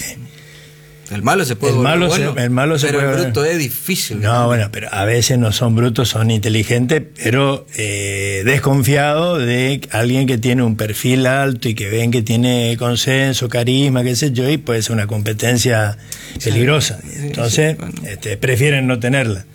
El malo se puede volver bueno, el malo se pero puede el volver. bruto es difícil. No, bueno, pero a veces no son brutos, son inteligentes, pero desconfiado de alguien que tiene un perfil alto y que ven que tiene consenso, carisma, qué sé yo, y puede ser una competencia peligrosa. Entonces, prefieren no tenerla.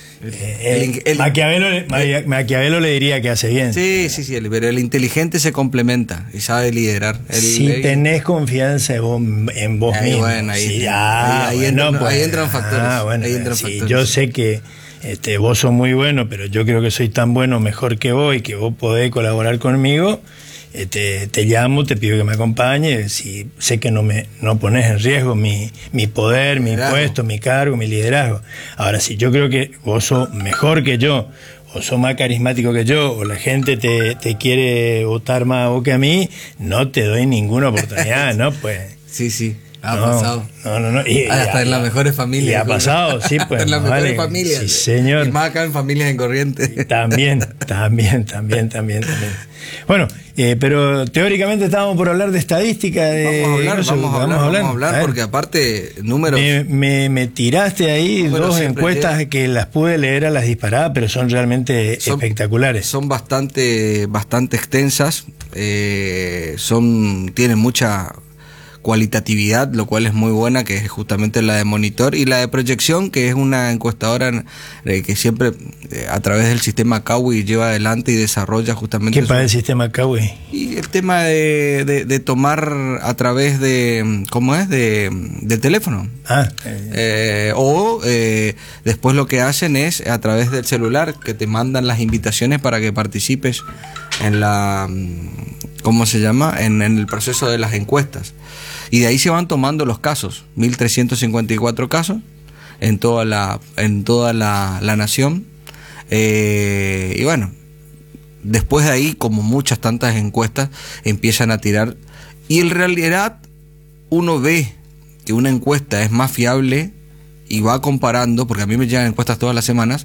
Maquiavelo le diría que hace bien. Sí, pero el inteligente se complementa y sabe liderar. Si tenés confianza en vos mismo. Bueno, ahí entran factores. Bueno, yo sé que vos sos muy bueno, pero yo creo que soy tan bueno, mejor que vos, y que vos podés colaborar conmigo. Te llamo, te pido que me acompañes. Si sé que no pones en riesgo mi poder, mi puesto, mi cargo, mi liderazgo. Ahora, si yo creo que vos sos mejor que yo, o sos más carismático que yo, o la gente te quiere votar más a vos que a mí, no te doy ninguna oportunidad, ¿no? Pues. Sí. Ha pasado. No. Hasta en las mejores familias. Y ha pasado, sí, pues. En las mejores familias. Sí, señor. Y más acá en familias en Corrientes. También. Bueno, pero teóricamente estábamos por hablar de estadística. Vamos a hablar porque aparte, números. Me tiraste ahí dos encuestas que las pude leer a las disparadas, pero son realmente espectaculares. Son bastante extensas, tienen mucha cualitatividad, lo cual es muy buena, que es justamente la de Monitor, y la de Proyección, que es una encuestadora que siempre a través del sistema Kawi lleva adelante y desarrolla justamente. ¿Qué para el sistema Kawi? Y el tema de tomar a través de, ¿cómo es? Del teléfono. Después lo que hacen es a través del celular, que te mandan las invitaciones para que participes en la, ¿cómo se llama? En el proceso de las encuestas. Y de ahí se van tomando los casos, 1.354 casos en toda la nación. Y bueno, después de ahí, como muchas tantas encuestas, empiezan a tirar. Y en realidad uno ve que una encuesta es más fiable y va comparando, porque a mí me llegan encuestas todas las semanas,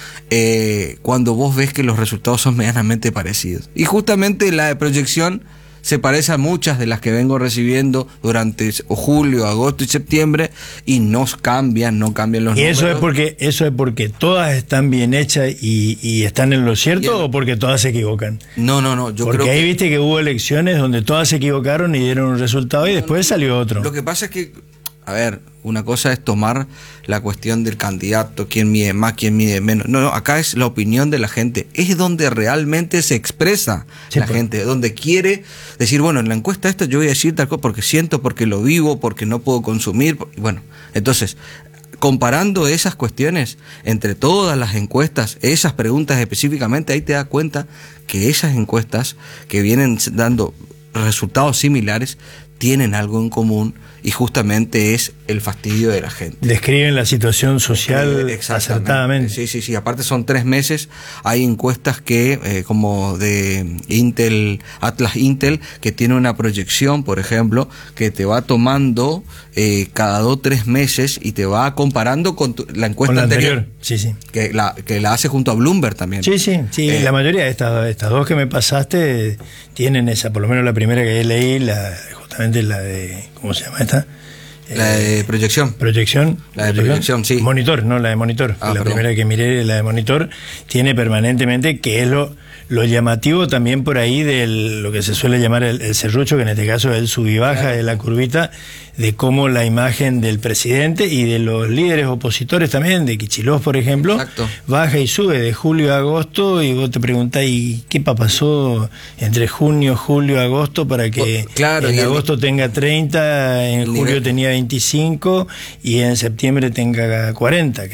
cuando vos ves que los resultados son medianamente parecidos. Y justamente la de Proyección se parece a muchas de las que vengo recibiendo durante julio, agosto y septiembre, y no cambian los números. ¿Y eso es porque todas están bien hechas y están en lo cierto, o porque todas se equivocan? No, yo creo que ahí viste que hubo elecciones donde todas se equivocaron y dieron un resultado y después salió otro. Lo que pasa es que, a ver, una cosa es tomar la cuestión del candidato, quién mide más, quién mide menos. No, acá es la opinión de la gente. Es donde realmente se expresa la gente, donde quiere decir, bueno, en la encuesta esta yo voy a decir tal cosa porque siento, porque lo vivo, porque no puedo consumir. Bueno, entonces, comparando esas cuestiones entre todas las encuestas, esas preguntas específicamente, ahí te das cuenta que esas encuestas que vienen dando resultados similares tienen algo en común, y justamente es el fastidio de la gente. Describen la situación social acertadamente. Sí. Aparte son 3 meses. Hay encuestas que, como de Intel, Atlas Intel, que tiene una proyección, por ejemplo, que te va tomando cada 2-3 meses y te va comparando con la encuesta anterior. Sí. Que la hace junto a Bloomberg también. Sí. La mayoría de estas dos que me pasaste tienen esa, por lo menos la primera que leí, justamente la de, ¿cómo se llama esta? La de Proyección. La de Proyección, sí. Monitor, no, la de Monitor. La primera que miré, la de Monitor, tiene permanentemente, que es lo llamativo también por ahí de lo que se suele llamar el serrucho, que en este caso es el sub y baja de la curvita, de cómo la imagen del presidente y de los líderes opositores también, de Kicillof, por ejemplo, baja y sube de julio a agosto, y vos te preguntás, ¿y qué pasó entre junio, julio, agosto para que en agosto tenga 30, en julio tenía 25 y en septiembre tenga 40?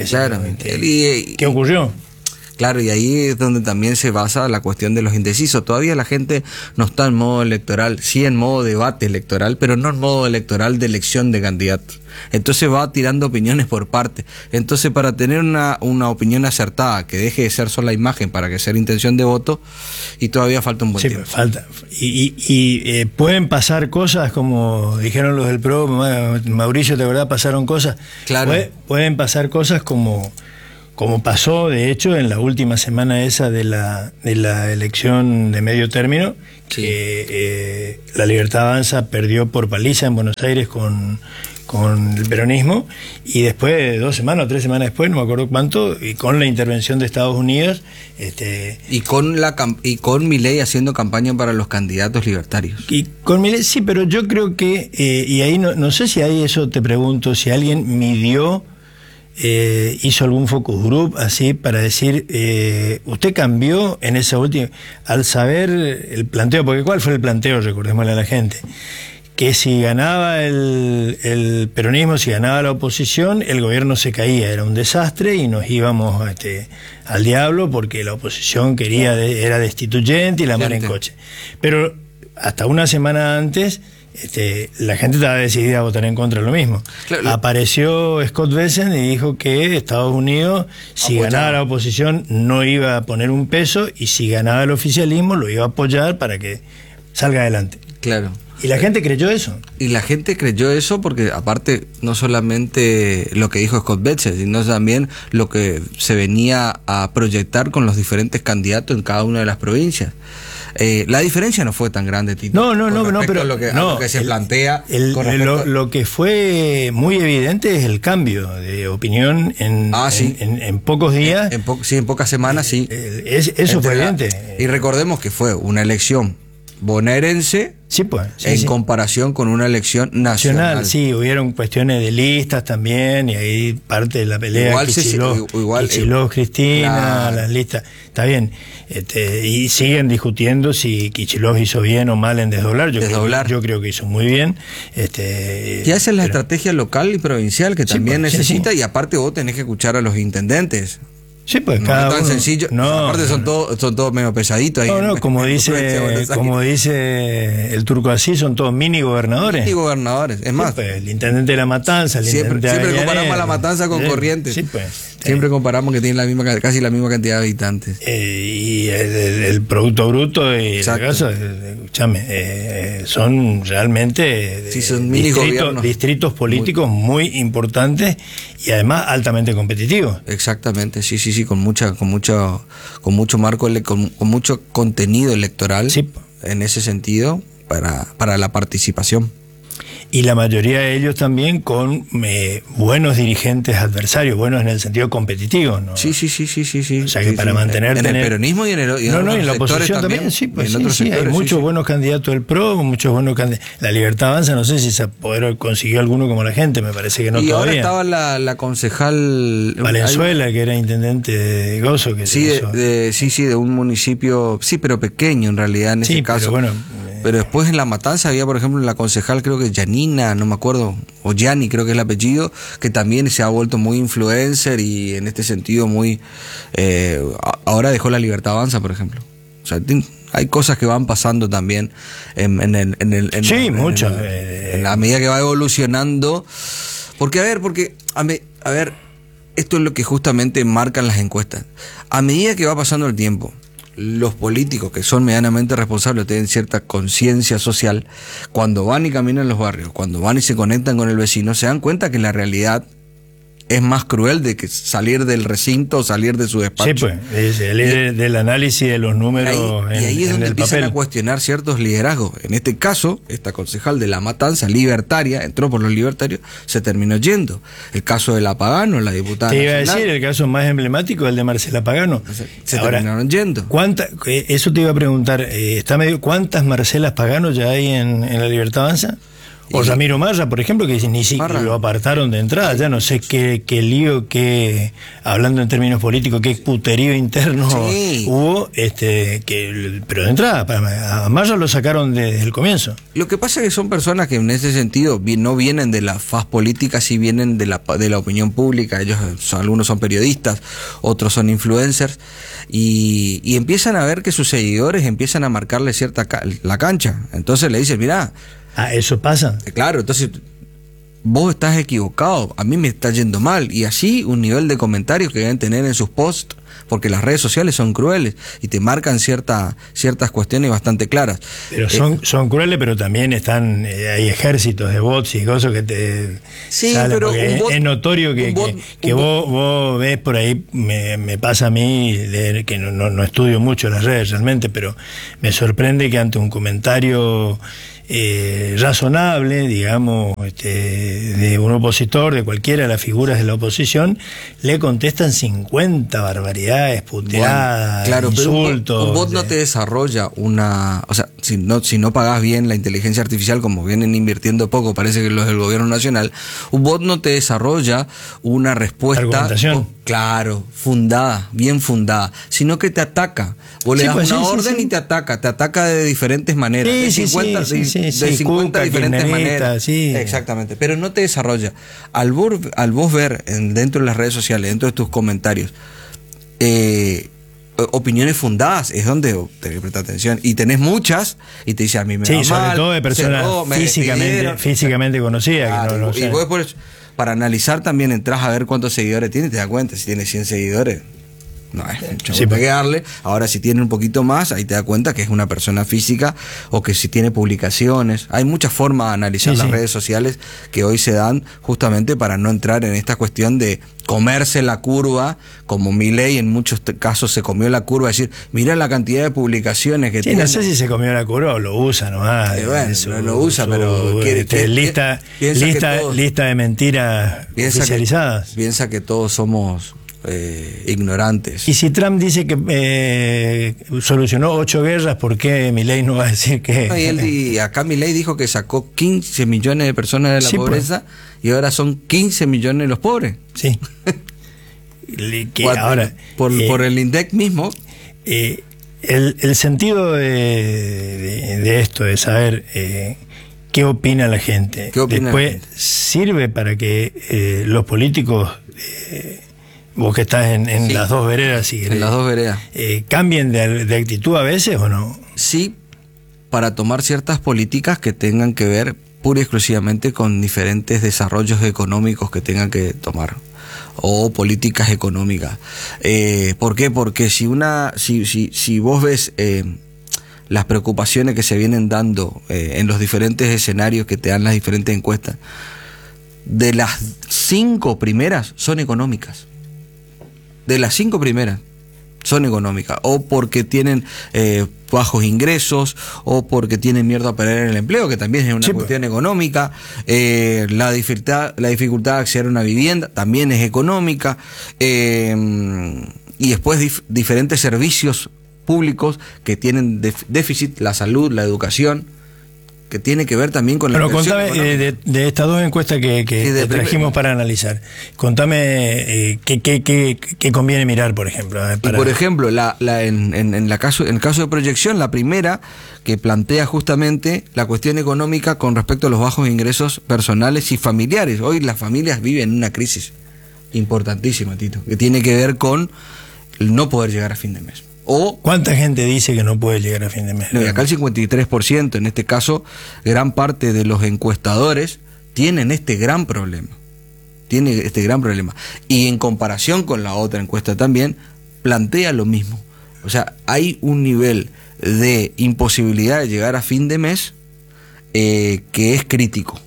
¿Qué ocurrió? Claro, y ahí es donde también se basa la cuestión de los indecisos. Todavía la gente no está en modo electoral, sí en modo debate electoral, pero no en modo electoral de elección de candidatos. Entonces va tirando opiniones por parte. Entonces, para tener una opinión acertada, que deje de ser sola imagen para que sea intención de voto, y todavía falta un buen tiempo. Falta. Y pueden pasar cosas, como dijeron los del PRO, Mauricio, ¿de verdad pasaron cosas? Claro. Pueden pasar cosas como pasó, de hecho, en la última semana esa de la elección de medio término, que La Libertad Avanza perdió por paliza en Buenos Aires con con el peronismo, y después, 2 semanas o 3 semanas después, no me acuerdo cuánto, y con la intervención de Estados Unidos. Y con Milei haciendo campaña para los candidatos libertarios. Y con Milei, sí, pero yo creo que, y ahí no sé si ahí eso te pregunto, si alguien midió, hizo algún focus group así para decir, usted cambió en esa última, al saber el planteo, porque ¿cuál fue el planteo? Recordémosle a la gente, que si ganaba el peronismo, si ganaba la oposición, el gobierno se caía, era un desastre y nos íbamos al diablo porque la oposición era destituyente y la mar en coche. Pero hasta una semana antes la gente estaba decidida a votar en contra de lo mismo. Claro. Apareció Scott Bessent y dijo que Estados Unidos, si ganaba la oposición, no iba a poner un peso, y si ganaba el oficialismo, lo iba a apoyar para que salga adelante. Claro. ¿Y la gente creyó eso? Y la gente creyó eso porque, aparte, no solamente lo que dijo Scott Bessent, sino también lo que se venía a proyectar con los diferentes candidatos en cada una de las provincias. La diferencia no fue tan grande, Tito. No, pero a lo que se plantea. Lo que fue muy evidente es el cambio de opinión en pocos días. En pocas semanas, sí. Eso fue evidente. Y recordemos que fue una elección bonaerense, comparación con una elección nacional. Sí, hubieron cuestiones de listas también, y ahí parte de la pelea. Kicillof, Cristina, las listas. Está bien. Y siguen discutiendo si Kicillof hizo bien o mal en desdoblar. Yo creo que hizo muy bien. Y esa es la estrategia local y provincial que también necesita, y aparte vos tenés que escuchar a los intendentes. Sí, pues no cada es tan uno, sencillo. Aparte son todos medio pesaditos ahí. Como dice el Turco Así, son todos mini gobernadores. Mini gobernadores, es más. Pues, el intendente de La Matanza, siempre comparamos a La Matanza con Corrientes. Sí, pues. Siempre comparamos que tienen casi la misma cantidad de habitantes. Y el Producto Bruto y el caso, escúchame, son realmente son distritos políticos muy importantes y además altamente competitivos. Exactamente, sí, con mucho marco, con mucho contenido electoral, en ese sentido, para la participación. Y la mayoría de ellos también con buenos dirigentes adversarios, buenos en el sentido competitivo, ¿no? Sí. O sea que para mantenerte en el peronismo y en la oposición también, hay muchos buenos candidatos del PRO, muchos buenos candidatos. La Libertad Avanza, no sé si se consiguió alguno como la gente, me parece que no todavía. Y ahora estaba la concejal Valenzuela, que era intendente de Gozo, que de un municipio, pero pequeño en realidad en ese caso. Pero después en La Matanza había, por ejemplo, la concejal, creo que Yanina, no me acuerdo, o Yani creo que es el apellido, que también se ha vuelto muy influencer y en este sentido muy... ahora dejó la Libertad Avanza, por ejemplo. O sea, hay cosas que van pasando también en muchas. En la medida que va evolucionando. Porque, esto es lo que justamente marcan las encuestas. A medida que va pasando el tiempo, los políticos que son medianamente responsables tienen cierta conciencia social, cuando van y caminan en los barrios, cuando van y se conectan con el vecino, se dan cuenta que la realidad es más cruel de que salir del recinto o salir de su despacho. Sí, pues, del análisis de los números y ahí es donde empiezan a cuestionar ciertos liderazgos. En este caso, esta concejal de La Matanza, libertaria, entró por los libertarios, se terminó yendo. El caso de la Pagano, la diputada nacional. Te iba a decir, el caso más emblemático es el de Marcela Pagano. Se terminaron yendo. Eso te iba a preguntar, ¿cuántas Marcelas Pagano ya hay en la Libertad Avanza? O Ramiro Marra, por ejemplo, que ni siquiera lo apartaron de entrada. Ya no sé qué lío, hablando en términos políticos, qué puterío interno hubo, pero de entrada, a Marra lo sacaron desde el comienzo. Lo que pasa es que son personas que en ese sentido no vienen de la faz política, sí vienen de la opinión pública. Algunos son periodistas, otros son influencers, y empiezan a ver que sus seguidores empiezan a marcarle la cancha. Entonces le dicen, mirá, eso pasa. Claro, entonces vos estás equivocado, a mí me está yendo mal. Y así un nivel de comentarios que deben tener en sus posts, porque las redes sociales son crueles y te marcan ciertas cuestiones bastante claras. Pero son crueles, pero también hay ejércitos de bots y cosas que te salen, pero es notorio que vos ves por ahí, me pasa a mí, que no estudio mucho las redes realmente, pero me sorprende que ante un comentario razonable, digamos, de un opositor, de cualquiera de las figuras de la oposición, le contestan 50 barbaridades, puteadas, claro, insultos. Pero un bot no te desarrolla una... O sea, si no pagás bien la inteligencia artificial, como vienen invirtiendo poco, parece que los del gobierno nacional, un bot no te desarrolla una respuesta... Argumentación. Claro, bien fundada, sino que te ataca. Vos le das una orden y te ataca de diferentes maneras, de 50 diferentes maneras. Sí. Exactamente, pero no te desarrolla. Al vos ver dentro de las redes sociales, dentro de tus comentarios, opiniones fundadas, es donde tenés que prestar atención. Y tenés muchas, y te dice a mí me va mal. Sí, sobre todo de personas físicamente conocidas. Claro, y vos por eso, para analizar también entras a ver cuántos seguidores tiene y te das cuenta. Si tiene 100 seguidores, no es mucho que darle. Ahora, si tiene un poquito más, ahí te das cuenta que es una persona física, o que si tiene publicaciones. Hay muchas formas de analizar las redes sociales que hoy se dan justamente para no entrar en esta cuestión de comerse la curva, como Milei en muchos casos se comió la curva, es decir, mira la cantidad de publicaficializadas que tiene. No sé si se comió la curva o lo usa nomás. Bueno, lo usa, pero lista de mentiras oficializadas. Piensa que todos somos ignorantes. Y si Trump dice que solucionó 8 guerras, ¿por qué Milei no va a decir que...? No, acá Milei dijo que sacó 15 millones de personas de la pobreza, y ahora son 15 millones los pobres. Sí. Ahora, por el INDEC mismo. El sentido de esto, de saber qué opina la gente, después sirve para que los políticos... vos que estás en las dos veredas, en las dos veredas, ¿cambien de actitud a veces o no? Sí, para tomar ciertas políticas que tengan que ver pura y exclusivamente con diferentes desarrollos económicos que tengan que tomar, o políticas económicas. ¿Por qué? Porque si vos ves las preocupaciones que se vienen dando en los diferentes escenarios que te dan las diferentes encuestas, de las 5 primeras son económicas. De las 5 primeras son económicas, o porque tienen bajos ingresos, o porque tienen miedo a perder el empleo, que también es una cuestión económica. La dificultad de acceder a una vivienda también es económica, y después diferentes servicios públicos que tienen déficit, la salud, la educación, que tiene que ver también con la... Pero contame de estas dos encuestas que trajimos para analizar, contame qué conviene mirar, por ejemplo. Por ejemplo, en el caso de proyección, la primera, que plantea justamente la cuestión económica con respecto a los bajos ingresos personales y familiares. Hoy las familias viven una crisis importantísima, Tito, que tiene que ver con el no poder llegar a fin de mes. ¿Cuánta gente dice que no puede llegar a fin de mes? No, y acá el 53%, en este caso, gran parte de los encuestadores tienen este gran problema. Y en comparación con la otra encuesta también, plantea lo mismo. O sea, hay un nivel de imposibilidad de llegar a fin de mes que es crítico.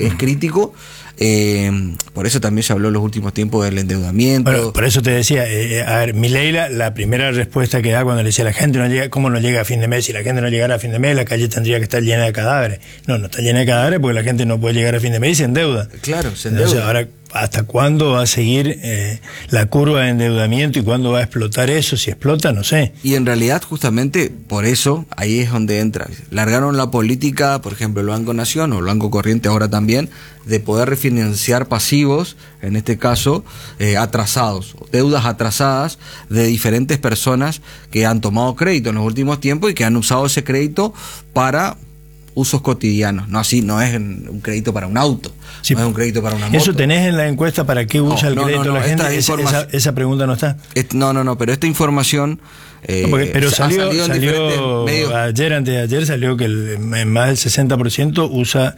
Por eso también se habló en los últimos tiempos del endeudamiento. Bueno, por eso te decía, a ver, Milei, la primera respuesta que da cuando le decía a la gente ¿cómo no llega a fin de mes? Si la gente no llegara a fin de mes, la calle tendría que estar llena de cadáveres. No está llena de cadáveres porque la gente no puede llegar a fin de mes y se endeuda. Claro, se endeuda. Entonces, ahora, ¿hasta cuándo va a seguir la curva de endeudamiento y cuándo va a explotar eso? Si explota, no sé. Y en realidad, justamente por eso, ahí es donde entra. Largaron la política, por ejemplo, el Banco Nación o el Banco Corriente ahora también, de poder refinanciar pasivos, en este caso, atrasados, deudas atrasadas de diferentes personas que han tomado crédito en los últimos tiempos y que han usado ese crédito para usos cotidianos. No es un crédito para un auto, no es un crédito para una moto. ¿Eso tenés en la encuesta para qué usa el crédito la gente? Esa pregunta no está. Pero esta información... pero salió ayer, antes de ayer, salió que más del 70%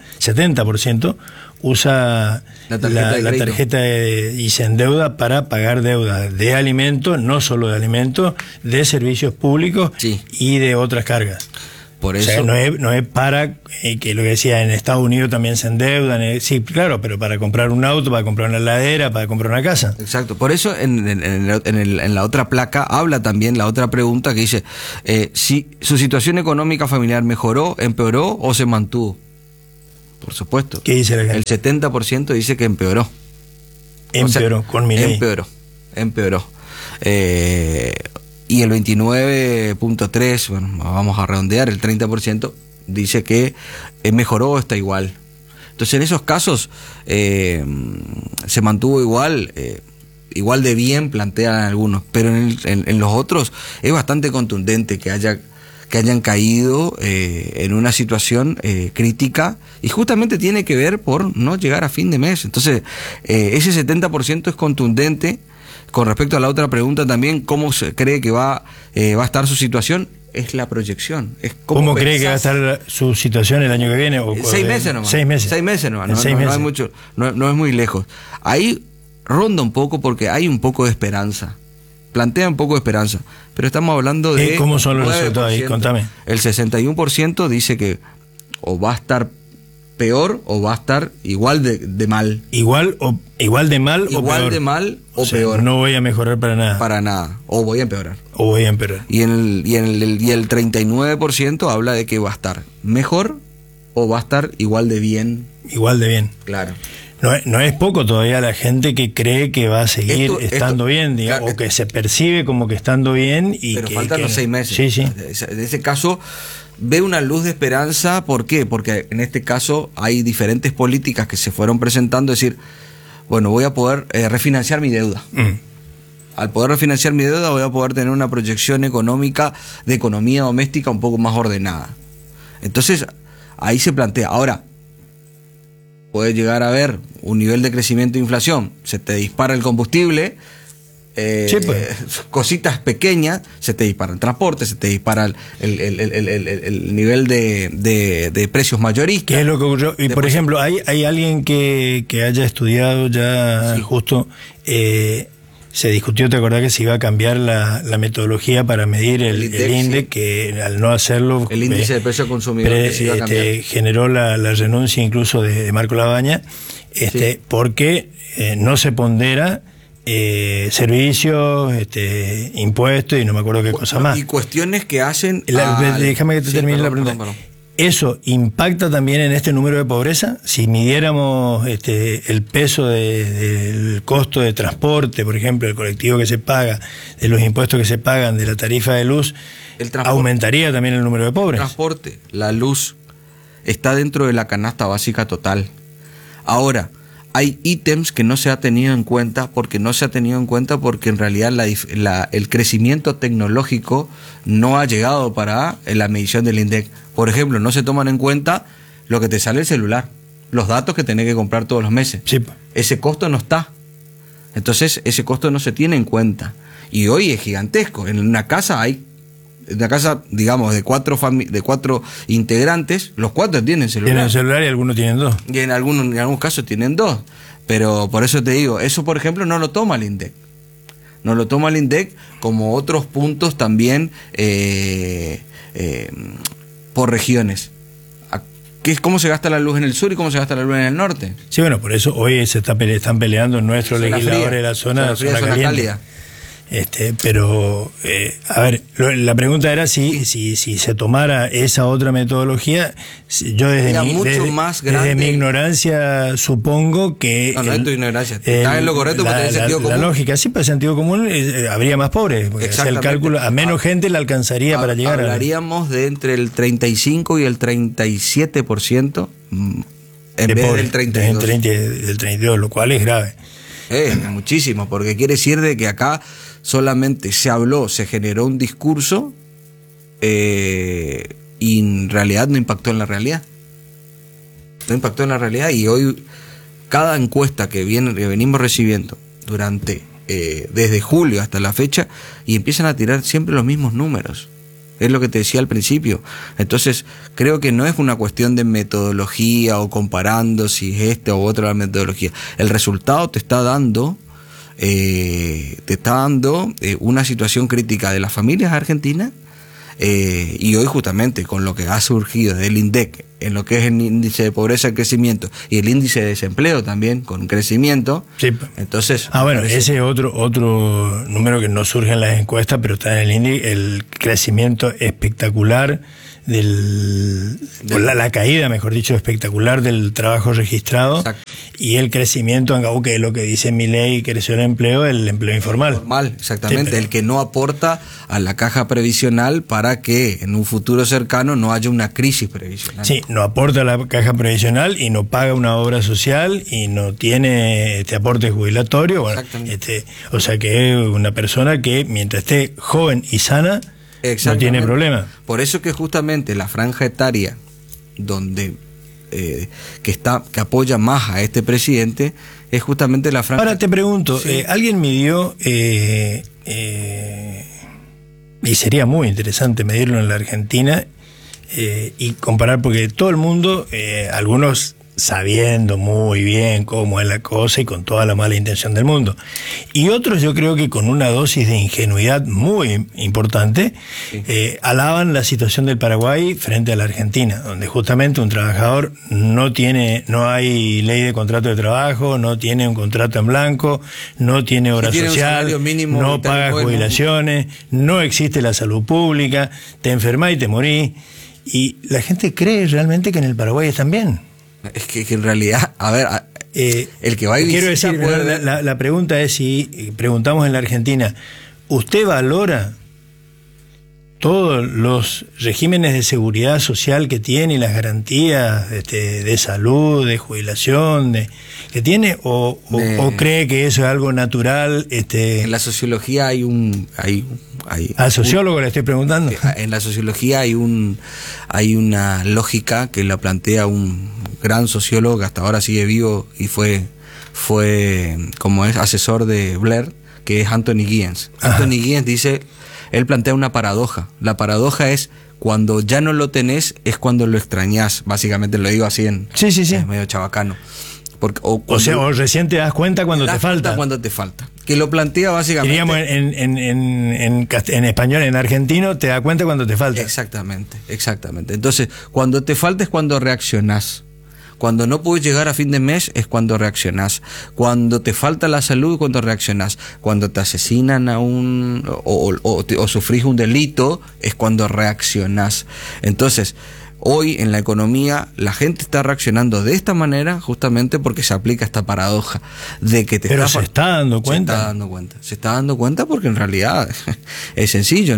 usa la tarjeta y se endeuda para pagar deuda de alimentos, no solo de alimentos, de servicios públicos y de otras cargas. Por eso, o sea, no es para, que lo que decía, en Estados Unidos también se endeudan, sí, claro, pero para comprar un auto, para comprar una heladera, para comprar una casa. Exacto, por eso en la otra placa habla también la otra pregunta que dice, si su situación económica familiar mejoró, empeoró o se mantuvo. Por supuesto. ¿Qué dice la gente? El 70% dice que empeoró. Empeoró, o sea, con Milei. Empeoró. Y el 29.3%, bueno, vamos a redondear, el 30% dice que mejoró o está igual. Entonces en esos casos se mantuvo igual de bien, plantean algunos, pero en los otros es bastante contundente que hayan caído en una situación crítica, y justamente tiene que ver por no llegar a fin de mes. Entonces ese 70% es contundente. Con respecto a la otra pregunta también, ¿cómo se cree que va a estar su situación? Es la proyección. Es ¿Cómo cree que va a estar su situación el año que viene? 6 meses nomás. 6 meses. 6 meses nomás. No hay mucho, no es muy lejos. Ahí ronda un poco porque hay un poco de esperanza. Plantea un poco de esperanza. Pero estamos hablando de... ¿Cómo son los resultados ahí? Contame. El 61% dice que o va a estar peor o va a estar igual de mal. Igual de mal o peor. Igual de mal o peor. No voy a mejorar para nada. Para nada. O voy a empeorar. Y el 39% habla de que va a estar mejor o va a estar igual de bien. Igual de bien. Claro. No es poco todavía la gente que cree que va a seguir estando bien, digamos, claro, o que se percibe como que estando bien. Pero faltan los 6 meses. Sí, sí. En ese caso ve una luz de esperanza. ¿Por qué? Porque en este caso hay diferentes políticas que se fueron presentando, es decir, bueno, voy a poder refinanciar mi deuda. Al poder refinanciar mi deuda voy a poder tener una proyección económica de economía doméstica un poco más ordenada. Entonces ahí se plantea. Ahora, puede llegar a haber un nivel de crecimiento de inflación, se te dispara el combustible, sí, pues, cositas pequeñas, se te dispara el transporte, se te dispara el nivel de precios mayoristas. ¿Qué es lo que ocurrió? Y por ejemplo, ¿hay alguien que haya estudiado ya, sí, justo, se discutió, te acordás que se iba a cambiar la metodología para medir el índice, sí, que al no hacerlo... El índice de precio consumidor que se iba a cambiar. Generó la renuncia incluso de Marco Labaña, sí, porque no se pondera servicios, impuestos y no me acuerdo qué cosa más. Y cuestiones que hacen... Déjame que te termine la pregunta. Perdón. ¿Eso impacta también en este número de pobreza? Si midiéramos el peso del costo de transporte, por ejemplo, el colectivo que se paga, de los impuestos que se pagan, de la tarifa de luz, ¿aumentaría también el número de pobres? El transporte, la luz, está dentro de la canasta básica total. Ahora, hay ítems que no se ha tenido en cuenta porque en realidad el crecimiento tecnológico no ha llegado para la medición del INDEC. Por ejemplo, no se toman en cuenta lo que te sale el celular, los datos que tenés que comprar todos los meses. Sí. Ese costo no está. Entonces, ese costo no se tiene en cuenta. Y hoy es gigantesco. En una casa, digamos, de cuatro integrantes, los 4 tienen celular. Tienen celular y algunos tienen 2. Y en algunos casos tienen 2. Pero por eso te digo, eso por ejemplo no lo toma el INDEC. No lo toma el INDEC, como otros puntos también por regiones. ¿Cómo se gasta la luz en el sur y cómo se gasta la luz en el norte? Sí, bueno, por eso hoy están peleando nuestros legisladores de la zona caliente. Pero, a ver, la pregunta era si se tomara esa otra metodología. Yo desde mi ignorancia supongo que... No es tu ignorancia, estás en lo correcto porque tiene sentido común. La lógica, sí, pero el sentido común habría más pobres, porque el cálculo, a menos gente le alcanzaría para llegar. Hablaríamos de entre el 35 y el 37% en vez del 32. Del 32, lo cual es grave. Muchísimo, porque quiere decir de que acá solamente se generó un discurso y en realidad no impactó en la realidad. No impactó en la realidad, y hoy cada encuesta que venimos recibiendo desde julio hasta la fecha, y empiezan a tirar siempre los mismos números. Es lo que te decía al principio. Entonces, creo que no es una cuestión de metodología o comparando si es esta u otra metodología. El resultado te está dando una situación crítica de las familias argentinas Y hoy justamente con lo que ha surgido del INDEC, en lo que es el índice de pobreza y crecimiento, y el índice de desempleo también, con crecimiento, sí. Entonces... bueno, ese es otro número que no surge en las encuestas, pero está en el índice, el crecimiento espectacular la caída, mejor dicho, espectacular del trabajo registrado. Exacto. Y el crecimiento, que es lo que dice Milei, creció el empleo informal. Informal, exactamente, sí, el que no aporta a la caja previsional para que en un futuro cercano no haya una crisis previsional. Sí, no aporta a la caja previsional y no paga una obra social y no tiene aporte jubilatorio. Bueno, o sea que es una persona que mientras esté joven y sana no tiene problema. Por eso que justamente la franja etaria donde que apoya más a este presidente es justamente la franja. Ahora te pregunto, sí. Alguien midió y sería muy interesante medirlo en la Argentina y comparar, porque todo el mundo, algunos sabiendo muy bien cómo es la cosa y con toda la mala intención del mundo, y otros yo creo que con una dosis de ingenuidad muy importante, sí. Alaban la situación del Paraguay frente a la Argentina, donde justamente un trabajador no hay ley de contrato de trabajo, no tiene un contrato en blanco, no tiene hora social, no paga jubilaciones, no existe la salud pública, te enfermás y te morís, y la gente cree realmente que en el Paraguay están bien. Es que en realidad, a ver, el que va a quiero decir, la pregunta es, si preguntamos en la Argentina, ¿usted valora todos los regímenes de seguridad social que tiene y las garantías de salud, de jubilación, que tiene, o cree que eso es algo natural? En la sociología hay al sociólogo le estoy preguntando. En la sociología hay una lógica que la plantea un gran sociólogo que hasta ahora sigue vivo y fue como es asesor de Blair, que es Anthony Giddens. Anthony Giddens dice, él plantea una paradoja. La paradoja es cuando ya no lo tenés, es cuando lo extrañás. Básicamente lo digo así es medio chabacano. Porque, o recién te das cuenta cuando te falta. Cuando te falta. Que lo plantea básicamente. Diríamos en español, en argentino, te das cuenta cuando te falta. Exactamente. Entonces, cuando te falta es cuando reaccionás. Cuando no puedes llegar a fin de mes es cuando reaccionás. Cuando te falta la salud es cuando reaccionás. Cuando te asesinan o sufrís un delito es cuando reaccionás. Entonces, hoy en la economía la gente está reaccionando de esta manera justamente porque se aplica esta paradoja de que se está dando cuenta. Se está dando cuenta porque en realidad es sencillo,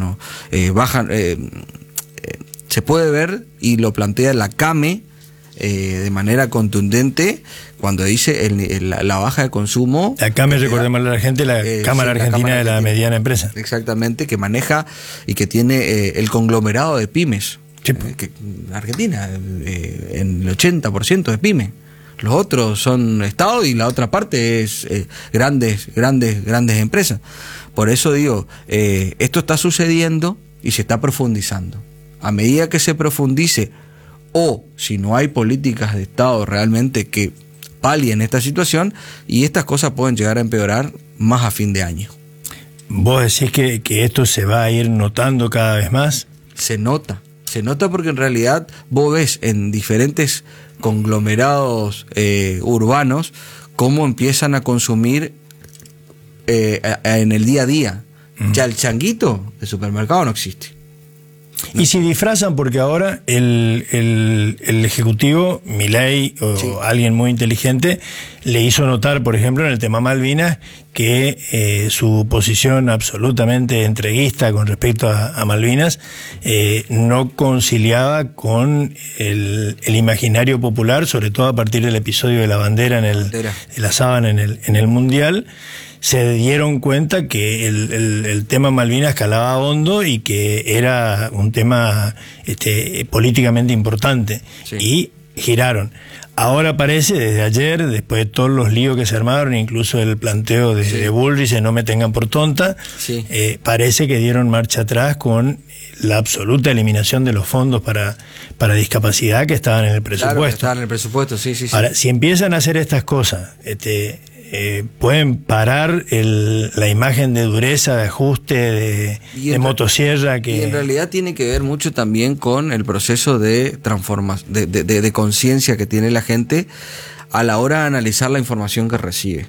se puede ver, y lo plantea la CAME de manera contundente cuando dice la baja de consumo. La CAME, recordemos a la gente, la Cámara Argentina de la Mediana Empresa. Exactamente, que maneja y que tiene el conglomerado de pymes. Sí. Que Argentina, en el 80% de pymes. Los otros son Estado y la otra parte es grandes empresas. Por eso digo, esto está sucediendo y se está profundizando. A medida que se profundice, o si no hay políticas de Estado realmente que palien esta situación, y estas cosas pueden llegar a empeorar más a fin de año. ¿Vos decís que esto se va a ir notando cada vez más? Se nota porque en realidad vos ves en diferentes conglomerados urbanos cómo empiezan a consumir en el día a día. Ya el changuito de supermercado no existe. Y si disfrazan, porque ahora el Ejecutivo, Milei o alguien muy inteligente, le hizo notar, por ejemplo, en el tema Malvinas, que su posición absolutamente entreguista con respecto a Malvinas no conciliaba con el imaginario popular, sobre todo a partir del episodio de la bandera de la sábana en el Mundial. Se dieron cuenta que el tema Malvinas calaba hondo y que era un tema políticamente importante, y giraron. Ahora parece, desde ayer, después de todos los líos que se armaron, incluso el planteo de Bullrich de no me tengan por tonta, parece que dieron marcha atrás con la absoluta eliminación de los fondos para discapacidad que estaban en el presupuesto. Claro, estaban en el presupuesto, sí. Ahora, si empiezan a hacer estas cosas, pueden parar la imagen de dureza, de ajuste, de motosierra que... Y en realidad tiene que ver mucho también con el proceso de transformación, de conciencia que tiene la gente a la hora de analizar la información que recibe.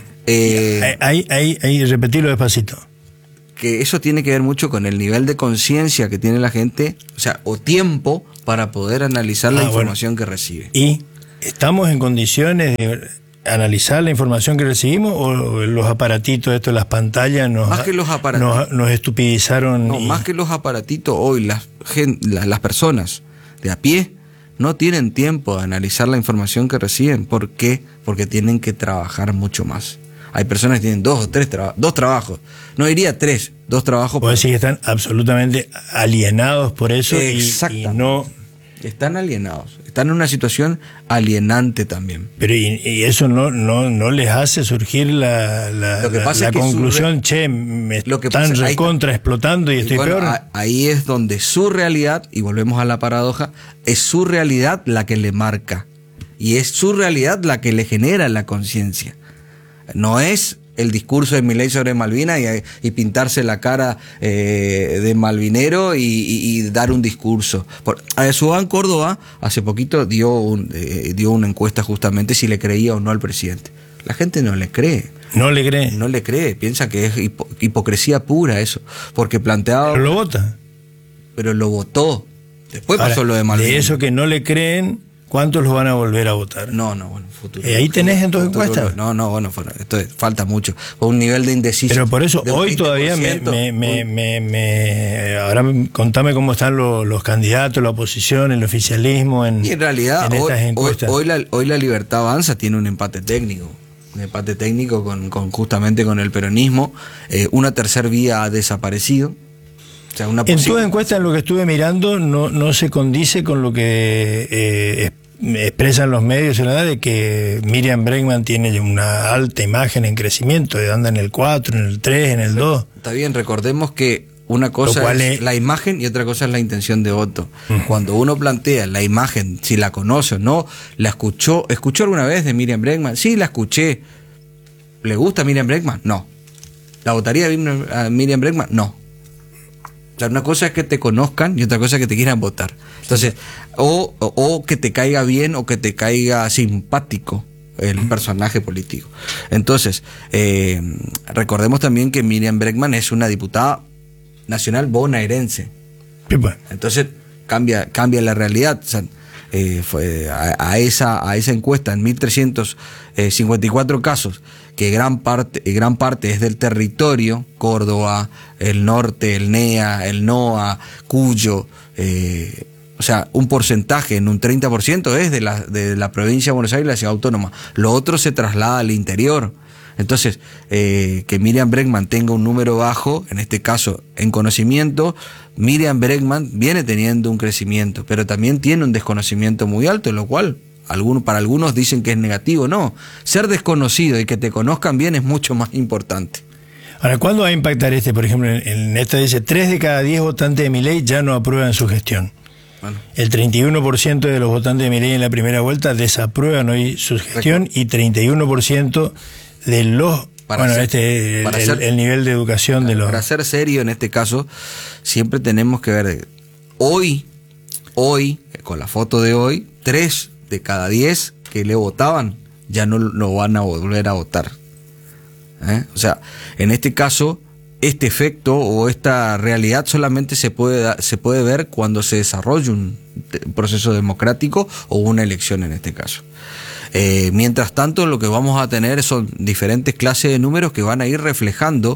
Ahí repetirlo despacito. Que eso tiene que ver mucho con el nivel de conciencia que tiene la gente, o sea, o tiempo para poder analizar la información que recibe. ¿Y estamos en condiciones de analizar la información que recibimos, o los aparatitos, las pantallas nos estupidizaron? No, más que los aparatitos, hoy las personas de a pie no tienen tiempo de analizar la información que reciben. ¿Por qué? Porque tienen que trabajar mucho más. Hay personas que tienen dos trabajos, no diría 3, 2 trabajos. Puedo decir que están absolutamente alienados por eso y no... Están alienados, están en una situación alienante también. Pero y eso no les hace surgir la conclusión, me están recontra explotando y estoy peor. Ahí es donde su realidad, y volvemos a la paradoja, es su realidad la que le marca. Y es su realidad la que le genera la conciencia. No es el discurso de Milei sobre Malvinas y pintarse la cara de malvinero y dar un discurso. Sudán Córdoba hace poquito dio una encuesta justamente si le creía o no al presidente. La gente no le cree. No le cree. No le cree, piensa que es hipocresía pura eso, porque planteaba... Pero lo vota. Pero lo votó. Después pasó lo de Malvinas. De eso que no le creen, ¿cuántos los van a volver a votar? No, bueno, futuro. ¿Ahí tenés entonces encuestas? No, bueno, esto falta mucho. Un nivel de indecisión. Pero por eso hoy todavía ahora contame cómo están los candidatos, la oposición, el oficialismo en realidad estas encuestas. Hoy la Libertad Avanza tiene un empate técnico. Justamente con el peronismo. Una tercera vía ha desaparecido. O sea, en toda encuesta, en lo que estuve mirando, no se condice con lo que expresan los medios en la edad de que Miriam Bregman tiene una alta imagen en crecimiento, anda en el 4, en el 3, en el 2. Está bien, recordemos que una cosa es la imagen y otra cosa es la intención de voto. Cuando uno plantea la imagen, si la conoce o no, la ¿escuchó alguna vez de Miriam Bregman? Sí, la escuché. ¿Le gusta Miriam Bregman? No. ¿La votaría a Miriam Bregman? No. O sea, una cosa es que te conozcan y otra cosa es que te quieran votar. Entonces, o que te caiga bien o que te caiga simpático el personaje político. Entonces, recordemos también que Miriam Bregman es una diputada nacional bonaerense. Entonces, cambia la realidad. O sea, a esa encuesta en 1.354 casos, que gran parte es del territorio, Córdoba, el norte, el NEA, el NOA, Cuyo, o sea, un porcentaje, en un 30% es de la provincia de Buenos Aires, la ciudad autónoma. Lo otro se traslada al interior. Entonces, que Miriam Bregman tenga un número bajo, en este caso en conocimiento, Miriam Bregman viene teniendo un crecimiento, pero también tiene un desconocimiento muy alto, lo cual para algunos dicen que es negativo. No, ser desconocido y que te conozcan bien es mucho más importante. Ahora, ¿cuándo va a impactar por ejemplo, en esta dice 3 de cada 10 votantes de Milei ya no aprueban su gestión? Bueno. El 31% de los votantes de Milei en la primera vuelta desaprueban hoy su gestión y 31% de los... el nivel de educación de los... Para ser serio en este caso, siempre tenemos que ver... Hoy, con la foto de hoy, 3 de cada 10 que le votaban ya no lo van a volver a votar. O sea, en este caso, este efecto o esta realidad solamente se puede ver cuando se desarrolla un proceso democrático o una elección en este caso. Mientras tanto, lo que vamos a tener son diferentes clases de números que van a ir reflejando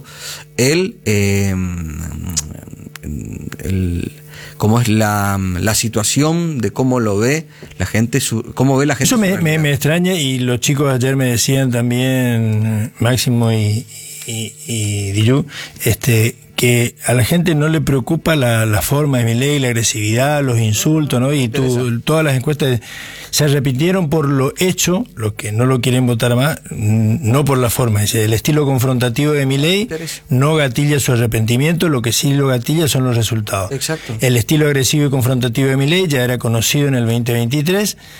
cómo es la situación de cómo lo ve la gente, cómo ve la gente. Eso me extraña, y los chicos ayer me decían también, Máximo y Diyu, que a la gente no le preocupa la forma de Milei, la agresividad, los insultos, ¿no? Y todas las encuestas se repitieron por lo hecho, los que no lo quieren votar más, no por la forma. Es decir, el estilo confrontativo de Milei no gatilla su arrepentimiento, lo que sí lo gatilla son los resultados. Exacto. El estilo agresivo y confrontativo de Milei ya era conocido en el 2023,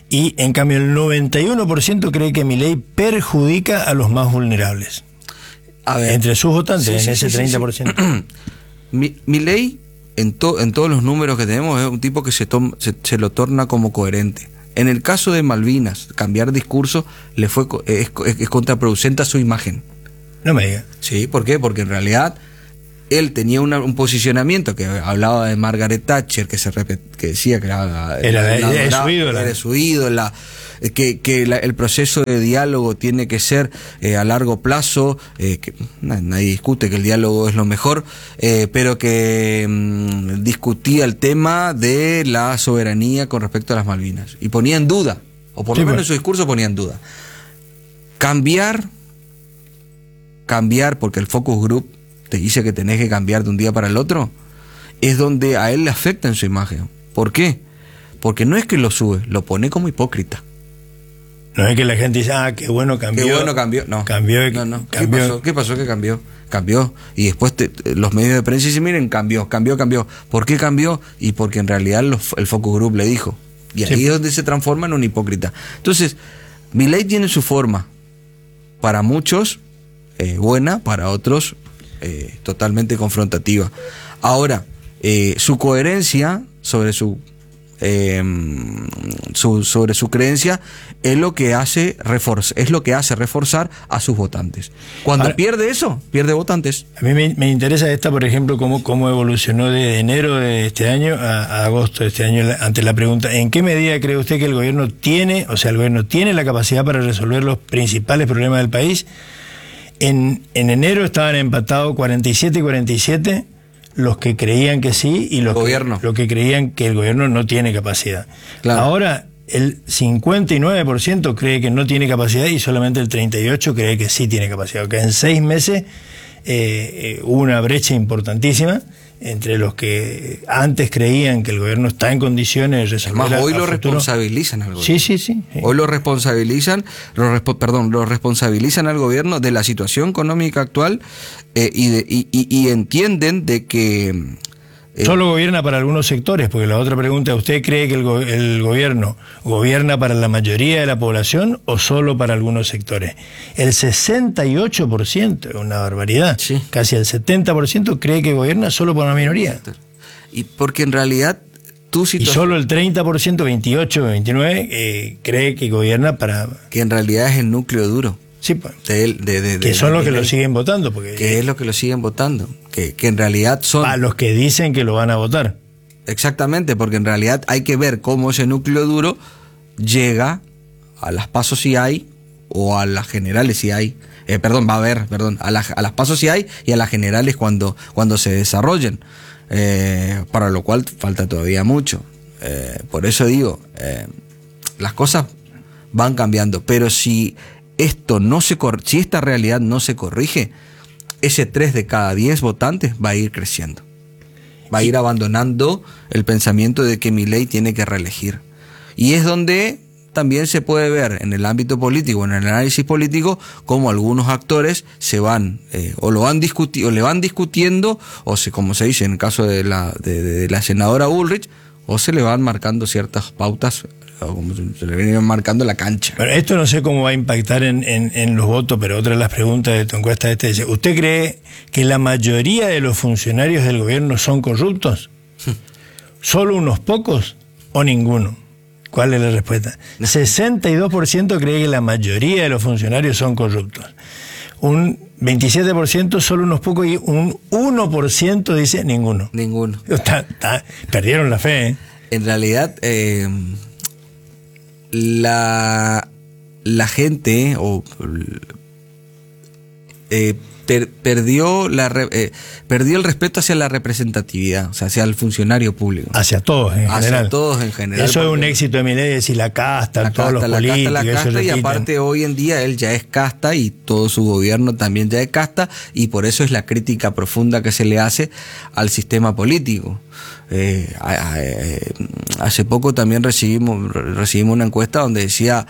Y en cambio el 91% cree que Milei perjudica a los más vulnerables. A ver, entre sus votantes, en ese 30%. Milei, en todos los números que tenemos, es un tipo que se lo torna como coherente. En el caso de Malvinas, cambiar discurso es contraproducente a su imagen. No me diga. Sí, ¿por qué? Porque en realidad él tenía un posicionamiento que hablaba de Margaret Thatcher, que decía que era su ídola, que el proceso de diálogo tiene que ser a largo plazo, que nadie discute que el diálogo es lo mejor, pero que discutía el tema de la soberanía con respecto a las Malvinas y ponía en duda, o por lo menos en su discurso ponía en duda. Cambiar, porque el focus group te dice que tenés que cambiar de un día para el otro, es donde a él le afecta en su imagen. ¿Por qué? Porque no es que lo sube, lo pone como hipócrita. No es que la gente dice, qué bueno cambió. Qué bueno cambió. No. Cambió. ¿Qué pasó que cambió? Cambió. Y después los medios de prensa dicen, miren, cambió. ¿Por qué cambió? Y porque en realidad el focus group le dijo. Y ahí es donde se transforma en un hipócrita. Entonces, Milei tiene su forma. Para muchos, buena, para otros, totalmente confrontativa. Ahora, su coherencia sobre su creencia es lo que hace reforzar a sus votantes. Cuando ahora, pierde eso, pierde votantes. A mí me interesa por ejemplo, cómo evolucionó de enero de este año a agosto de este año, ante la pregunta, ¿en qué medida cree usted que el gobierno tiene la capacidad para resolver los principales problemas del país? En enero estaban empatados 47 y 47 los que creían que sí y los que creían que el gobierno no tiene capacidad. Claro. Ahora el 59% cree que no tiene capacidad y solamente el 38% cree que sí tiene capacidad. Que en 6 meses hubo una brecha importantísima entre los que antes creían que el gobierno está en condiciones de resolver. Además, hoy lo responsabilizan al gobierno. Sí. Hoy lo responsabilizan al gobierno de la situación económica actual y entienden de que solo gobierna para algunos sectores, porque la otra pregunta, ¿usted cree que el gobierno gobierna para la mayoría de la población o solo para algunos sectores? El 68%, es una barbaridad, casi el 70% cree que gobierna solo para una minoría. Y porque en realidad y solo el 30%, 28, 29, cree que gobierna para... Que en realidad es el núcleo duro. Sí, que son los que lo siguen votando. Que es lo que lo siguen votando. Que en realidad son... A los que dicen que lo van a votar. Exactamente, porque en realidad hay que ver cómo ese núcleo duro llega a las PASO si hay, o a las generales si hay. A las PASO si hay y a las generales cuando se desarrollen. Para lo cual falta todavía mucho. Por eso digo, las cosas van cambiando, pero si esta realidad no se corrige, ese 3 de cada 10 votantes va a ir creciendo. Va a ir abandonando el pensamiento de que Milei tiene que reelegir. Y es donde también se puede ver en el ámbito político, en el análisis político, cómo algunos actores se van, o le van discutiendo, como se dice en el caso de la senadora Bullrich, o se le van marcando ciertas pautas, o como se le viene marcando la cancha. Bueno, esto no sé cómo va a impactar en los votos, pero otra de las preguntas de tu encuesta dice, ¿usted cree que la mayoría de los funcionarios del gobierno son corruptos? ¿Solo unos pocos o ninguno? ¿Cuál es la respuesta? 62% cree que la mayoría de los funcionarios son corruptos. Un 27% solo unos pocos y un 1% dice ninguno. Perdieron la fe, ¿eh? En realidad, la gente perdió el respeto hacia la representatividad, o sea, hacia el funcionario público. Hacia todos en general. Eso es un éxito de Milei, decir la casta, todos los políticos. La casta, y aparte hoy en día él ya es casta y todo su gobierno también ya es casta, y por eso es la crítica profunda que se le hace al sistema político. Hace poco también recibimos una encuesta donde decía...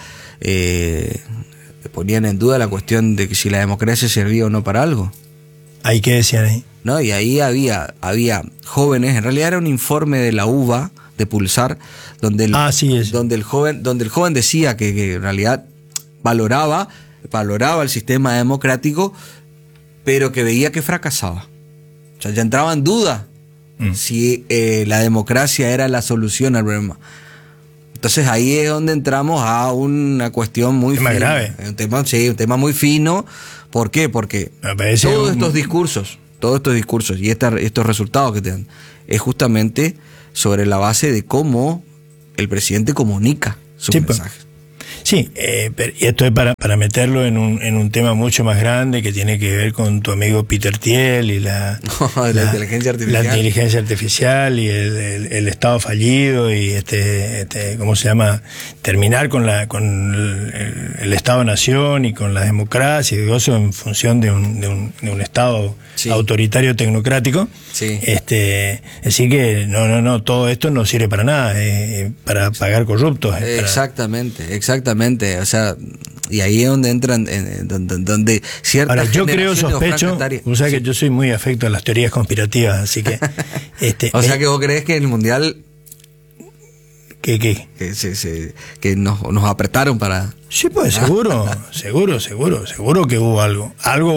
ponían en duda la cuestión de que si la democracia servía o no para algo. ¿Ahí qué decían ahí? No, y ahí había jóvenes, en realidad era un informe de la UBA, de Pulsar, donde el joven decía que en realidad valoraba el sistema democrático, pero que veía que fracasaba. O sea, ya entraba en duda si la democracia era la solución al problema. Entonces ahí es donde entramos a una cuestión muy fina. Grave. Un tema muy fino. ¿Por qué? Porque todos estos discursos y estos resultados que te dan es justamente sobre la base de cómo el presidente comunica sus mensajes. Sí, y esto es para meterlo en un tema mucho más grande que tiene que ver con tu amigo Peter Thiel y la inteligencia artificial. La inteligencia artificial y el Estado fallido y ¿cómo se llama? Terminar con el Estado-nación y con la democracia y eso en función de un Estado autoritario tecnocrático. Sí. Es decir que no, todo esto no sirve para nada, para pagar corruptos. Exactamente, o sea, y ahí es donde entran, donde ciertas. Ahora, yo sospecho, o sea que yo soy muy afecto a las teorías conspirativas, así que. O sea que vos crees que en el Mundial. ¿Qué? Que nos apretaron para. Sí, pues seguro que hubo algo. Algo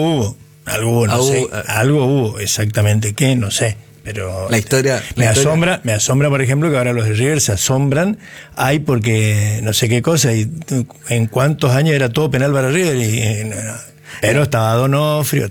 hubo, exactamente qué, no sé. Pero la historia me asombra, por ejemplo, que ahora los de River se asombran, porque no sé qué cosa, y en cuántos años era todo penal para River, pero estaba Donofrio,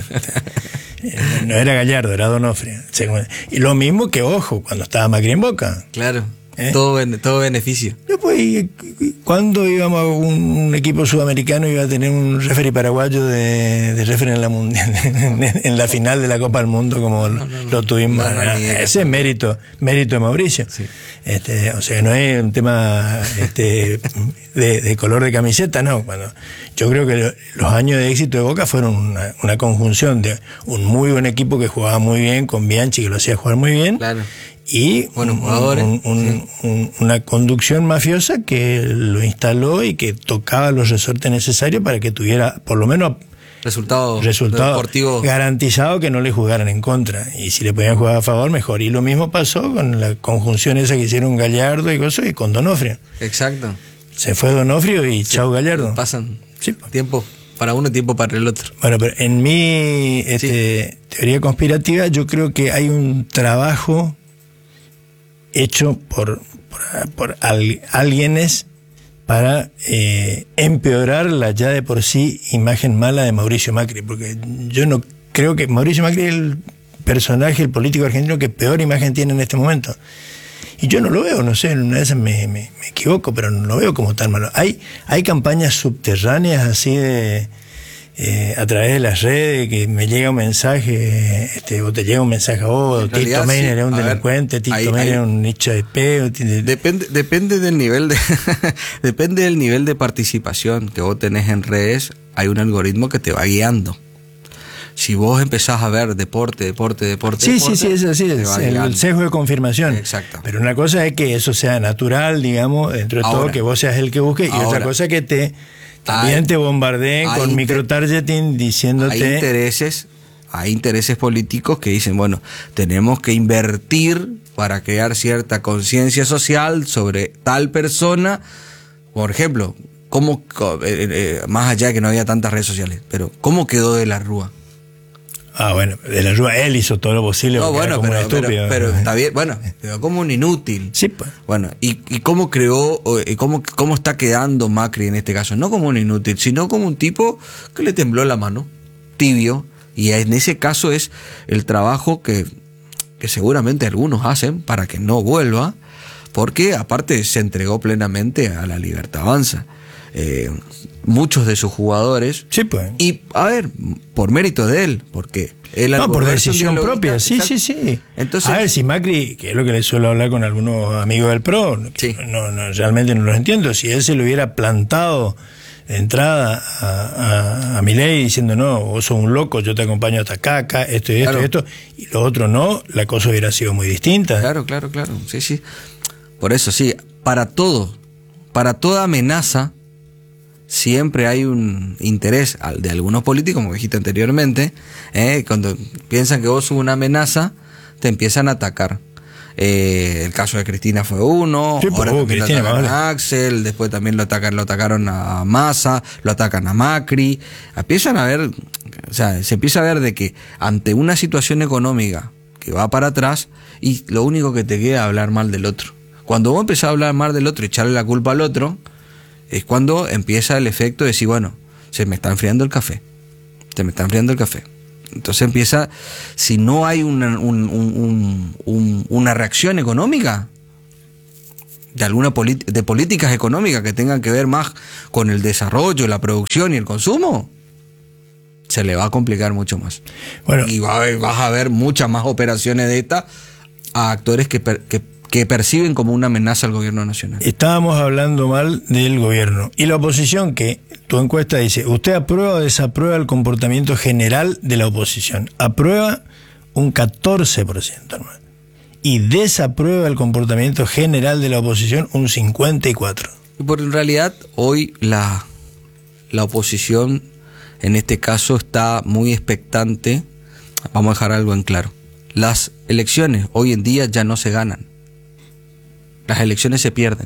no era Gallardo, era Donofrio. Y lo mismo que, ojo, cuando estaba Macri en Boca. Claro. Todo beneficio. Pues, ¿cuándo íbamos a un equipo sudamericano iba a tener un referee paraguayo de referee en la final de la Copa del Mundo como lo tuvimos? Ese es mérito de Mauricio. Sí. O sea, no es un tema de color de camiseta, no. Yo creo que los años de éxito de Boca fueron una conjunción de un muy buen equipo que jugaba muy bien, con Bianchi que lo hacía jugar muy bien. Claro. Y una conducción mafiosa que lo instaló y que tocaba los resortes necesarios para que tuviera por lo menos resultado deportivo garantizado, que no le jugaran en contra, y si le podían jugar a favor mejor. Y lo mismo pasó con la conjunción esa que hicieron Gallardo y cosas, y con Donofrio. Exacto. Se fue Donofrio y chau Gallardo. Pasan tiempo para uno y tiempo para el otro. Bueno, pero en mi teoría conspirativa yo creo que hay un trabajo hecho por alguienes para empeorar la ya de por sí imagen mala de Mauricio Macri, porque yo no creo que Mauricio Macri es el personaje, el político argentino que peor imagen tiene en este momento. Y yo no lo veo, no sé, una vez me equivoco, pero no lo veo como tan malo. Hay campañas subterráneas así a través de las redes, que me llega un mensaje, o te llega un mensaje a vos, Tito Meiner es un delincuente, Tito Meiner es un nicho de peo. Depende del nivel de participación que vos tenés en redes. Hay un algoritmo que te va guiando. Si vos empezás a ver deporte. Sí, es así, el sesgo de confirmación. Exacto. Pero una cosa es que eso sea natural, digamos, dentro de todo, que vos seas el que busque, y otra cosa que también te bombardeen con microtargeting diciéndote. Hay intereses políticos que dicen, bueno, tenemos que invertir para crear cierta conciencia social sobre tal persona. Por ejemplo, ¿cómo, más allá de que no había tantas redes sociales, pero cómo quedó De la Rúa? Bueno, De la Rúa, él hizo todo lo posible. No, bueno, como pero está bien, bueno, pero como un inútil. Sí, pues. Bueno, y cómo creó, cómo está quedando Macri en este caso, no como un inútil, sino como un tipo que le tembló la mano, tibio, y en ese caso es el trabajo que seguramente algunos hacen para que no vuelva, porque aparte se entregó plenamente a la Libertad Avanza. Muchos de sus jugadores, sí, pues. Y a ver, por mérito de él, porque él por decisión propia, sí. Entonces, a ver, si Macri, que es lo que le suelo hablar con algunos amigos del PRO, no realmente no los entiendo, si él se lo hubiera plantado de entrada a Milei diciendo, no, vos sos un loco, yo te acompaño hasta acá, esto y esto, y lo otro no, la cosa hubiera sido muy distinta. Claro, sí. Por eso, sí, para toda amenaza siempre hay un interés de algunos políticos, como dijiste anteriormente, cuando piensan que vos sos una amenaza, te empiezan a atacar. El caso de Cristina fue uno. Sí, ahora también Cristina, lo atacan a Axel, después también lo atacaron a Massa, lo atacan a Macri. Empiezan a ver, o sea, se empieza a ver de que ante una situación económica que va para atrás, y lo único que te queda es hablar mal del otro. Cuando vos empezás a hablar mal del otro y echarle la culpa al otro, es cuando empieza el efecto de decir, bueno, se me está enfriando el café. Se me está enfriando el café. Entonces empieza, si no hay una reacción económica, de políticas económicas que tengan que ver más con el desarrollo, la producción y el consumo, se le va a complicar mucho más. Bueno, y vas a ver muchas más operaciones de estas a actores que perciben como una amenaza al gobierno nacional. Estábamos hablando mal del gobierno. Y la oposición, que tu encuesta dice, ¿usted aprueba o desaprueba el comportamiento general de la oposición? Aprueba un 14%, hermano. Y desaprueba el comportamiento general de la oposición un 54%. Porque en realidad hoy la oposición, en este caso, está muy expectante. Vamos a dejar algo en claro. Las elecciones hoy en día ya no se ganan. Las elecciones se pierden.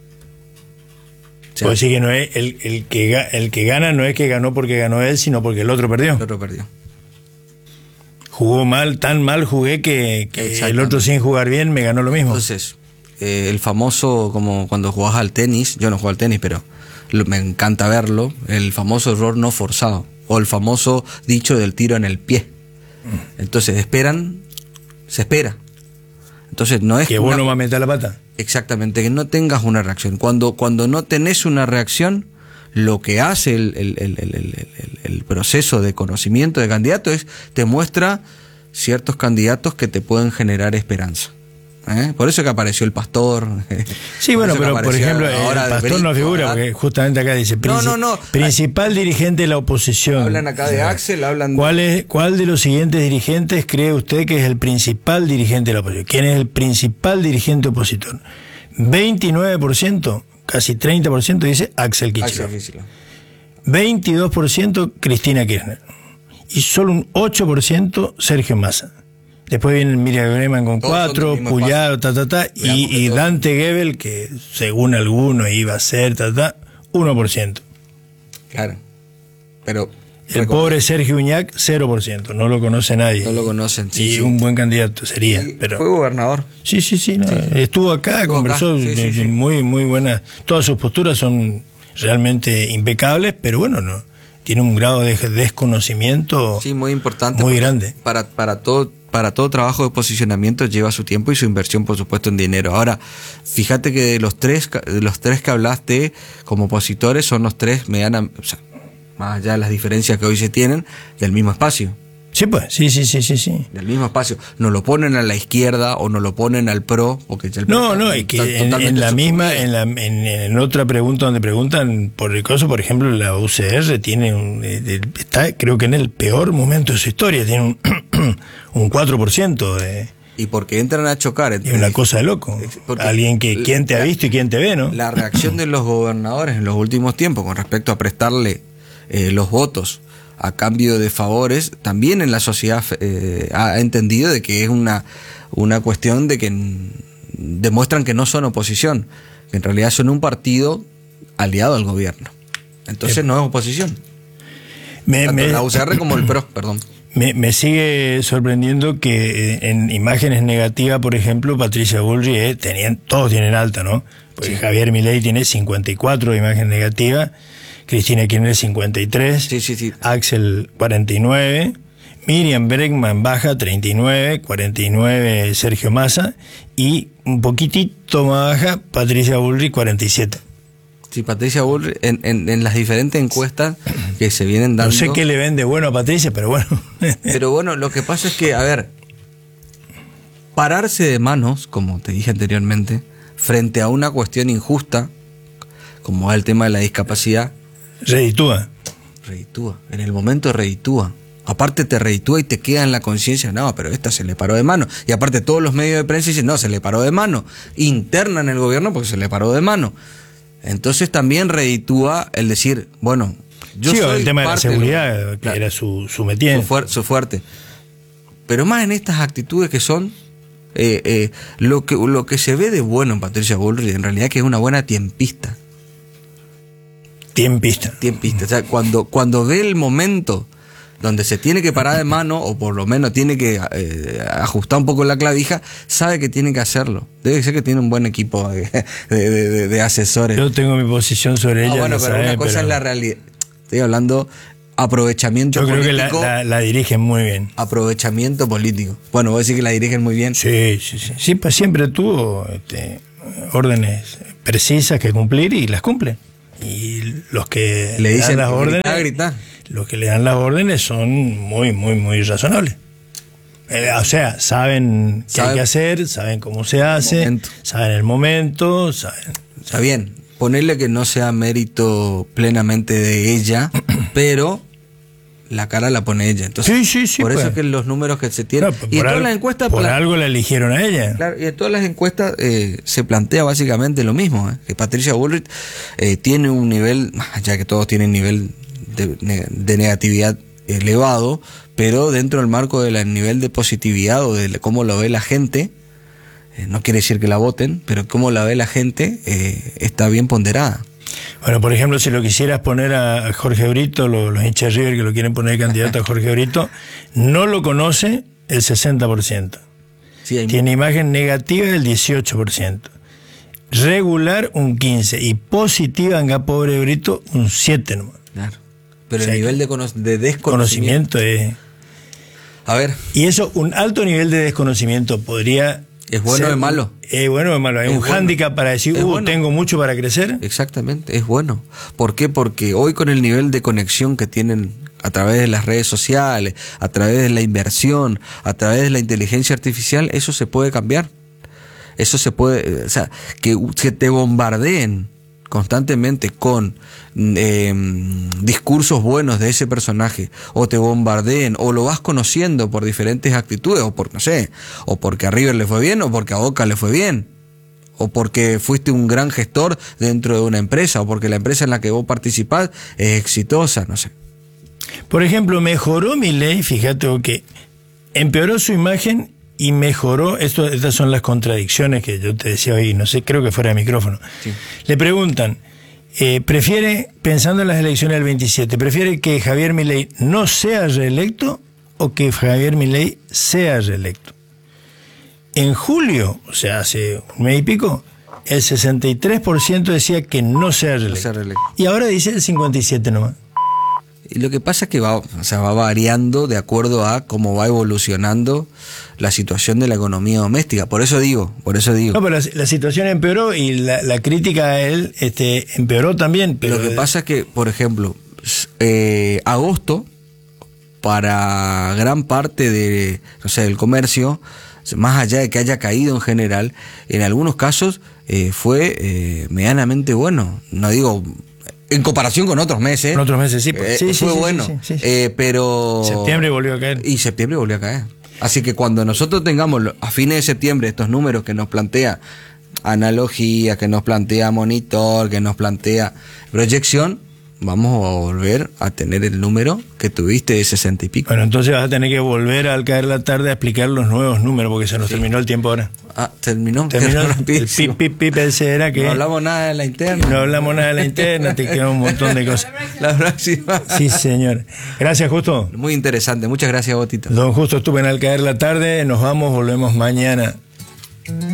O sea, puedo decir que no es el que gana, no es que ganó porque ganó él, sino porque el otro perdió. El otro perdió. Jugó mal, tan mal jugué que el otro sin jugar bien me ganó lo mismo. Entonces, el famoso, como cuando jugás al tenis, yo no juego al tenis, pero me encanta verlo, el famoso error no forzado, o el famoso dicho del tiro en el pie. Entonces, se espera. Entonces, no es que vos no vas a meter la pata. Exactamente, que no tengas una reacción. Cuando no tenés una reacción, lo que hace el proceso de conocimiento de candidato es, te muestra ciertos candidatos que te pueden generar esperanza. Por eso que apareció el Pastor. Sí, bueno, pero por ejemplo, el Pastor no figura, porque justamente acá dice principal dirigente de la oposición. Hablan acá de Axel, hablan ¿Cuál de los siguientes dirigentes cree usted que es el principal dirigente de la oposición? ¿Quién es el principal dirigente opositor? 29%, casi 30% dice Axel Kicillof. 22% Cristina Kirchner. Y solo un 8% Sergio Massa. Después viene Miriam Bregman con 4, Puyaro, y Dante Gebel, que según algunos iba a ser, 1%. Claro. Pero el pobre Sergio Uñac, 0%. No lo conoce nadie. No lo conocen, sí. Y un buen candidato sería. Sí, pero fue gobernador. Sí. No, estuvo acá, conversó, muy buena. Todas sus posturas son realmente impecables, pero bueno, no. Tiene un grado de desconocimiento muy importante, muy grande. Para todo trabajo de posicionamiento lleva su tiempo y su inversión, por supuesto, en dinero. Ahora, fíjate que de los tres que hablaste como opositores son los tres medianas, o sea, más allá de las diferencias que hoy se tienen, del mismo espacio. Sí, pues, sí. Del mismo espacio. No lo ponen a la izquierda o no lo ponen al PRO, porque ya el No, es que en la misma, en otra pregunta donde preguntan por el caso, por ejemplo, la UCR tiene está, creo que en el peor momento de su historia, tiene un 4% de... Y porque entran a chocar. Es una cosa de loco. Alguien que quién te ha visto y quién te ve, ¿no? La reacción de los gobernadores en los últimos tiempos con respecto a prestarle los votos a cambio de favores, también en la sociedad ha entendido de que es una cuestión de que demuestran que no son oposición, que en realidad son un partido aliado al gobierno. Entonces no es oposición. Tanto la UCR como el PRO, perdón. Me sigue sorprendiendo que en imágenes negativas, por ejemplo, Patricia Bullrich, todos tienen alta, ¿no? Porque sí. Javier Milei tiene 54 de imagen negativa, Cristina Kirchner 53, sí. Axel 49, Miriam Bregman baja 39, 49 Sergio Massa y un poquitito más baja Patricia Bullrich 47. Sí, Patricia Bullrich en las diferentes encuestas que se vienen dando. No sé qué le vende bueno a Patricia, pero bueno. Pero bueno, lo que pasa es que, a ver, pararse de manos, como te dije anteriormente, frente a una cuestión injusta, como es el tema de la discapacidad, reditúa. En el momento reditúa. Aparte te reditúa y te queda en la conciencia, no, pero esta se le paró de mano. Y aparte todos los medios de prensa dicen, no, se le paró de mano. Interna en el gobierno porque se le paró de mano. Entonces también reditúa el decir, bueno, yo soy el tema de la seguridad, que claro, era su métier. Su fuerte. Pero más en estas actitudes que son Lo que se ve de bueno en Patricia Bullrich en realidad que es una buena tiempista. Tiempista. O sea, cuando ve el momento donde se tiene que parar de mano, o por lo menos tiene que ajustar un poco la clavija, sabe que tiene que hacerlo. Debe ser que tiene un buen equipo de asesores. Yo tengo mi posición sobre ella. Bueno, pero una cosa es la realidad. Estoy hablando aprovechamiento político. Yo creo que la dirigen muy bien. Aprovechamiento político. Bueno, vos decís que la dirigen muy bien. Sí. Sí, pues siempre tuvo órdenes precisas que cumplir y las cumple. Y los que le dicen dan las órdenes, gritar. Los que le dan las órdenes son muy razonables. O sea, saben qué hay que hacer, saben cómo se hace, saben el momento, saben. Está bien, ponerle que no sea mérito plenamente de ella, pero la cara la pone ella. Entonces, sí, por eso es que los números que se tienen. No, y en todas las encuestas. Por algo la eligieron a ella. Claro, y en todas las encuestas se plantea básicamente lo mismo, que Patricia Bullrich tiene un nivel, ya que todos tienen nivel de negatividad elevado, pero dentro del marco del nivel de positividad o de cómo lo ve la gente, no quiere decir que la voten, pero cómo la ve la gente está bien ponderada. Bueno, por ejemplo, si lo quisieras poner a Jorge Brito, los hinchas de River que lo quieren poner candidato a Jorge Brito, no lo conoce el 60%. Sí, tiene imagen negativa del 18%. Regular un 15%. Y positiva en pobre Brito un 7% nomás. Claro. Pero el nivel de desconocimiento es... A ver. Y eso, un alto nivel de desconocimiento podría... ¿Es bueno o es malo? Es bueno o es malo. Hay un hándicap para decir, tengo mucho para crecer. Exactamente, es bueno. ¿Por qué? Porque hoy con el nivel de conexión que tienen a través de las redes sociales, a través de la inversión, a través de la inteligencia artificial, eso se puede cambiar. Eso se puede, o sea, que te bombardeen constantemente con discursos buenos de ese personaje, o te bombardeen, o lo vas conociendo por diferentes actitudes, o por, no sé, o porque a River le fue bien, o porque a Boca le fue bien, o porque fuiste un gran gestor dentro de una empresa, o porque la empresa en la que vos participás es exitosa, no sé. Por ejemplo, mejoró Milei, fíjate que empeoró su imagen y mejoró, estas son las contradicciones que yo te decía hoy, no sé, creo que fuera de micrófono. Sí. Le preguntan, ¿prefiere, pensando en las elecciones del 27, prefiere que Javier Milei no sea reelecto o que Javier Milei sea reelecto? En julio, o sea, hace un mes y pico, el 63% decía que no sea reelecto. Y ahora dice el 57% nomás. Y lo que pasa es que va variando de acuerdo a cómo va evolucionando la situación de la economía doméstica. Por eso digo. No, pero la situación empeoró y la crítica a él empeoró también. Pero lo que pasa es que, por ejemplo, agosto, para gran parte del comercio, más allá de que haya caído en general, en algunos casos fue medianamente bueno. No digo... En comparación con otros meses. Con otros meses, sí. Fue bueno. Sí. Pero... Septiembre volvió a caer. Y septiembre volvió a caer. Así que cuando nosotros tengamos a fines de septiembre estos números que nos plantea analogía, que nos plantea monitor, que nos plantea proyección, vamos a volver a tener el número que tuviste de 60 y pico. Bueno, entonces vas a tener que volver al caer la tarde a explicar los nuevos números, porque se nos terminó el tiempo ahora. Terminó el pip ese era que... No hablamos nada de la interna. Te quedan un montón de cosas. La próxima. Sí, señor. Gracias, Justo. Muy interesante. Muchas gracias, Botito. Don Justo estuvo en Al Caer la Tarde. Nos vamos, volvemos mañana.